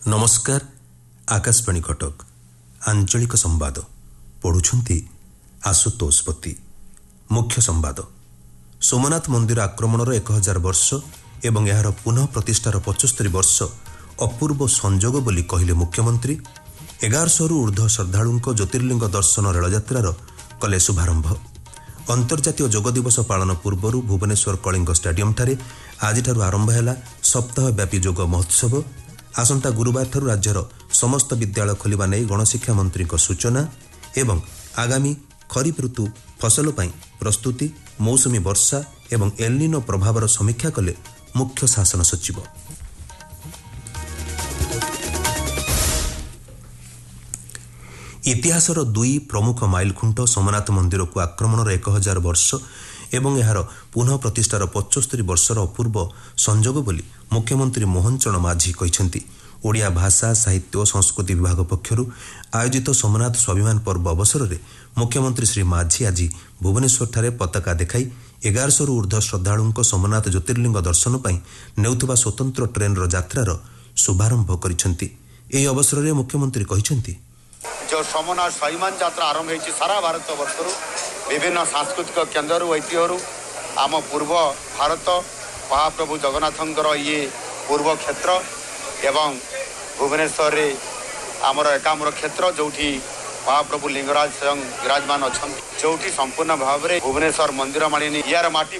नमस्कार आकाशवाणी कटक आंचलिक संवाद पढ़ुछंती आशुतोष पति। मुख्य संवाद सोमनाथ मंदिर आक्रमणर 1000 वर्ष एवं यार पुनः प्रतिष्ठार 75 वर्ष अपूर्व संजोग बोली कहिले मुख्यमंत्री। 1100 रु ऊर्ध्व श्रद्धालुंक ज्योतिर्लिंग दर्शन रेलयात्रार कले शुभारंभ। अंतर्जातीय योग दिवस पालन पूर्व भुवनेश्वर कलिंग स्टाडियम ठारे आजिठारु आरंभ हैला सप्ताहव्यापी योग महोत्सव। आसंता गुरुवार ठारु राज्यर समस्त विद्यालय खोलिबा नै गणशिक्षा मंत्री सूचना एवं आगामी खरीफ ऋतु फसल पई प्रस्तुति मौसमी वर्षा एवं एल्निनो प्रभावर समीक्षा कले मुख्य शासन सचिव। इतिहासर दुई प्रमुख माइलखुंट सोमनाथ मंदिर को आक्रमणर 1000 वर्ष एवं यार पुनः प्रतिष्ठार 75 वर्षर अपूर्व संजोग बोली मुख्यमंत्री मोहन चरण माझी कहिसेंती। ओडिया भाषा साहित्य संस्कृति विभाग पक्षरु आयोजित सोमनाथ स्वाभिमान पर्व अवसर में मुख्यमंत्री श्री माझी आज भुवनेश्वर ठारे पताका देखाई 1100 रु ऊर्ध्व श्रद्धालुंक सोमनाथ ज्योतिर्लिंग दर्शन पई नेउथबा स्वतंत्र ट्रेन यात्रार शुभारंभ करिसेंती। एही अवसर में मुख्यमंत्री कहिसेंती जो सोमनाथ स्वाभिमान यात्रा आरंभ होती सारा भारत वर्षर विभिन्न सांस्कृतिक केन्द्र ऐतिह्य आम पूर्व भारत महाप्रभु जगन्नाथंकर ये पूर्व क्षेत्र एवं भुवनेश्वर रे आमर एकाम्र क्षेत्र जोठी महाप्रभु लिंगराज स्वयं विराजमान अच्छा जोठी संपूर्ण भाव में भुवनेश्वर मंदिर मालिनी यार माटी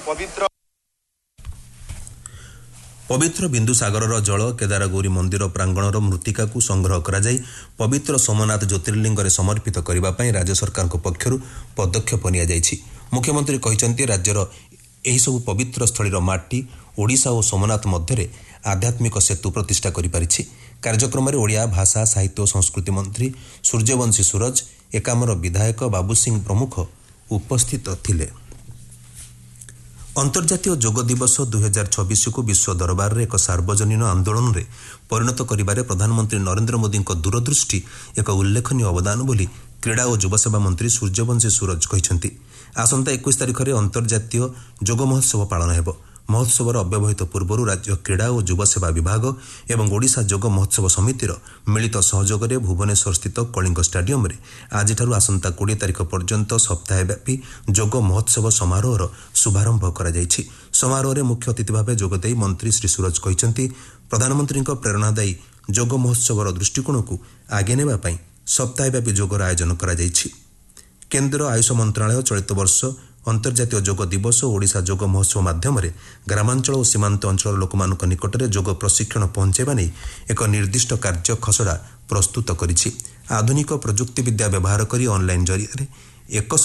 पवित्र बिंदु सागर जल केदारगौरी मंदिर प्रांगणर मृत्तिका को संग्रह करा जाई पवित्र सोमनाथ ज्योतिर्लिंग रे समर्पित करबा पई राज्य सरकार को पक्षरु पदक्षेप निया जाईछि। मुख्यमंत्री कहिसेंती राज्यर एही सब पवित्र स्थलीर माटी ओडिशा और सोमनाथ मध्य आध्यात्मिक सेतु प्रतिष्ठा करि पारिछि। कार्यक्रम में ओडिया भाषा साहित्य और संस्कृति मंत्री सूर्यवंशी सूरज एकामर विधायक बाबू सिंह प्रमुख उपस्थित थिले। अंतर्जातीय योग दिवस 2026 को विश्व दरबार रे एक सार्वजनीन आंदोलन रे परिणत करिबारे प्रधानमंत्री नरेंद्र मोदी दूरदृष्टि एक उल्लेखनीय अवदान बोली क्रीड़ा और युवसेवा मंत्री सूर्यवंशी सूरज कहिसेंती। आसंता 21 तारिख में अंतर्जातीय योग महोत्सव पालन हेबो। महोत्सवर अव्यवहित पूर्व राज्य क्रीड़ा और युवसेवा विभाग एवं ओडिशा योग महोत्सव समितिर मिलित सहयोग में भुवनेश्वर स्थित कलिंग स्टाडियम रे आजिठारु आसंता 20 तारिख पर्यंत सप्ताहव्यापी योग महोत्सव समारोहर शुभारंभ करा जायछि। समारोह में मुख्य अतिथि भाव जोगदेई मंत्री श्री सूरज कहिसेंती प्रधानमंत्री प्रेरणादायी योग महोत्सवर दृष्टिकोण को आगे नेबा पई सप्ताहव्यापी योगर आयोजन करा जायछि। केंद्र आयुष मंत्रालय चलित वर्ष अंतर्जातीय योग दिवस ओडिशा योग महोत्सव माध्यम ग्रामांचल और सीमांत अंचल लोकमानक निकट में योग प्रशिक्षण पहुंचाइबा नै एक निर्दिष्ट कार्य खसड़ा प्रस्तुत करिछि। आधुनिक प्रजुक्ति विद्या व्यवहार करी ऑनलाइन जरिया 1